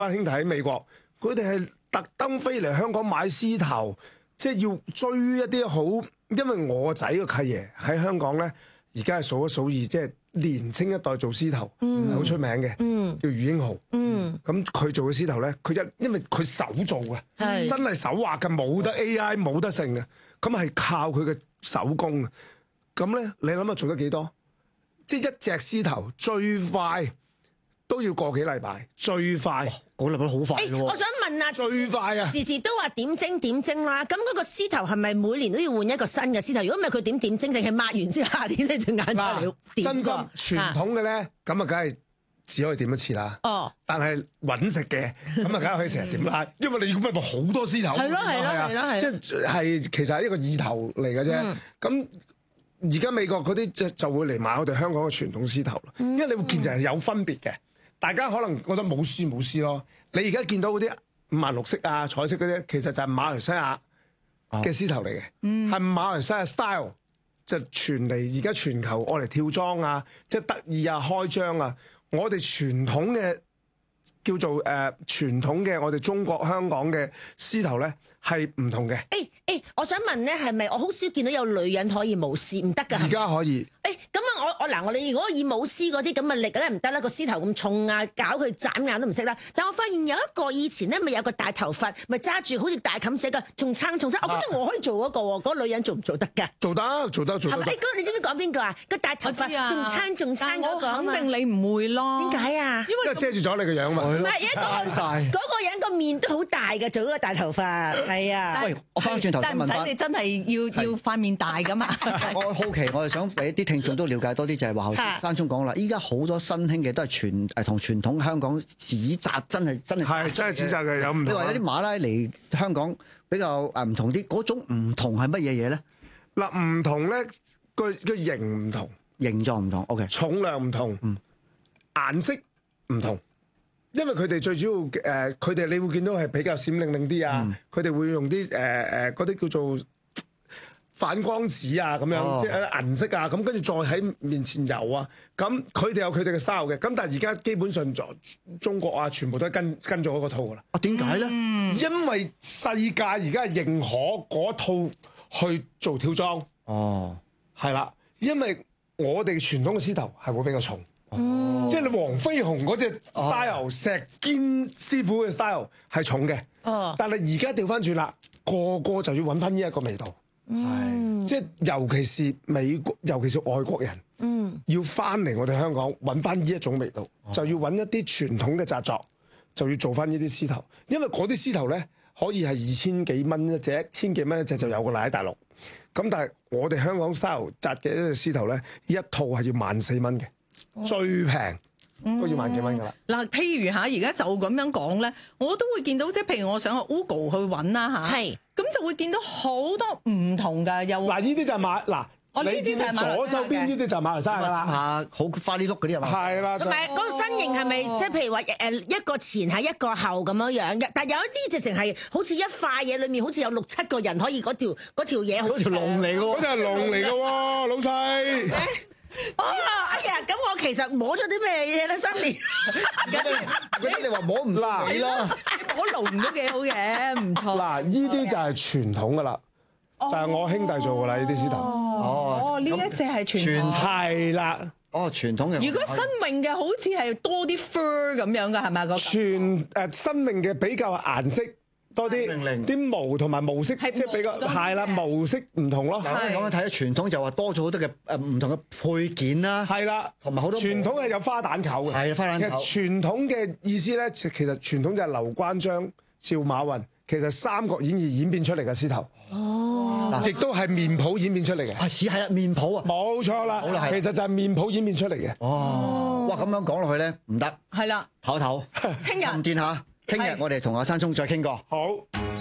班兄弟喺美國，佢哋係特登飛嚟香港買獅頭，即係要追一啲好。因為我個仔個契爺喺香港咧，而家係數一數二，即係年青一代做獅頭係好出名嘅，叫余英豪。咁佢做嘅獅頭咧，因為佢手做嘅，真係手畫嘅，冇得 AI 冇得成嘅，咁係靠佢嘅手工嘅。咁咧，你諗下做得幾多？即係一隻獅頭最快都要個幾禮拜，最快個禮拜好快喎。 我想問啊， 最快啊！ 時時都話點蒸啦，咁嗰個獅頭係咪每年都要換一個新嘅獅頭？如果唔係佢點蒸，定係抹完之後下年呢隻眼出嚟點？ 真心傳統嘅咧，咁啊，梗係只可以點一次啦。 哦， 但係揾食嘅，咁啊，梗係可以成日點啦。因為你咁咪好多獅頭。 係咯， 即係其實係一個意頭嚟嘅啫。咁而家美國嗰啲就會嚟買我哋香港嘅傳統獅頭啦。因為你會見就係有分別嘅。大家可能覺得冇絲咯。你而家見到嗰啲56色啊、彩色嗰啲，其實就係馬來西亞嘅獅頭嚟嘅，係馬來西亞 style 就傳嚟而家全球愛嚟跳裝啊，即係得意啊、開張啊。我哋傳統嘅叫做傳統嘅我哋中國香港嘅獅頭咧係唔同嘅。 我想問咧，係咪我好少見到有女人可以舞獅？唔得㗎。 而家可以。 咁啊，我哋如果以舞獅嗰啲咁嘅力咧唔得啦，個獅頭咁重啊，搞佢眨眼都唔識啦。但我發現有一個以前咧，咪有個大頭髮，咪揸住好似大冚仔嘅，仲撐。我覺得我可以做嗰個喎，嗰個女人做唔做得㗎？ 做得。 係咪？你知唔知講邊個啊？個大頭髮仲撐嗰個。 我肯定你唔會咯。 點解啊？ 因為遮住咗你個樣嘛。 唔係，嗰個人個面都好大嘅，做嗰個大頭髮。係啊。 喂，我翻轉頭但唔使你真係要塊面大㗎嘛。 我好奇，我係想俾啲聽眾都了解多啲，就係話頭先山聰講啦，依家好多新興嘅都係同傳統香港紙紮真係真係紙紮嘅有唔同。 你話有啲馬拉嚟香港比較唔同啲，嗰種唔同係乜嘢嘢咧？ 嗱，唔同咧個型唔同， 形狀唔同 ，OK， 重量唔同，顏色唔同。因為佢哋最主要佢哋你會見到係比較閃靈靈啲啊，佢哋會用啲嗰啲叫做反光紙啊咁樣，即係銀色啊，咁跟住再喺面前油啊，咁佢哋有佢哋嘅 style 嘅，咁但係而家基本上中國啊，全部都係跟咗嗰個套噶啦。 點解咧？ 因為世界而家係認可嗰套去做跳裝。 哦， 係啦，因為我哋傳統嘅獅頭係會比較重。即係你黃飛鴻嗰隻 style，石堅師傅嘅 style 係重嘅，但係而家調翻轉啦，個個就要揾翻呢一個味道，即係尤其是美國，尤其是外國人，要翻嚟我哋香港揾翻呢一種味道，就要揾一啲傳統嘅紮作，就要做翻呢啲獅頭，因為嗰啲獅頭咧可以係2000幾蚊一隻，1000幾蚊一隻就有個啦喺大陸，咁但係我哋香港 style 紮嘅一隻獅頭咧，一套係要14,000蚊嘅。最平都要萬幾蚊㗎啦。 嗱，譬如而家就咁樣講咧，我都會見到，即係譬如我上去 Google 去揾啦嚇，咁就會見到好多唔同㗎，又嗱呢啲就係你見到左手邊呢啲就係馬來西亞啦， 好花呢碌嗰啲係嘛？ 係啦， 同埋嗰個身形係咪即係譬如話一個前係一個後咁樣樣嘅？但係有一啲直情係好似一塊嘢裏面好似有6、7個人可以嗰條嘢好長。 嗰條龍嚟㗎喎，嗰條係龍嚟㗎喎，老細。 哎呀，咁我其實摸咗啲咩嘢咧？新年嗰啲你話摸唔嚟啦， 摸龍都幾好嘅，唔錯。 嗱，呢啲就係傳統㗎啦，就係我兄弟做㗎啦，呢啲獅頭。 呢一隻係傳統。 係啦。 傳統嘅。 如果新穎嘅好似係多啲 fur 咁樣㗎，係咪新穎嘅比較顏色多啲毛同埋毛色，即係比較係啦，毛色唔同咯。 嗱，講緊睇傳統就話多咗好多嘅唔同嘅配件啦， 係啦， 同埋好多傳統係有花旦扣嘅， 係花旦扣。 其實傳統嘅意思咧，其實傳統就係劉關張、趙馬雲，其實《三國演義》演變出嚟嘅獅頭，亦都係面譜演變出嚟嘅。 似係面譜啊， 冇錯啦，其實就係面譜演變出嚟嘅。 哇，咁樣講落去咧唔得， 係啦， 唞一唞， 聽日沉澱下。聽日我哋同阿山聰再傾過。 好。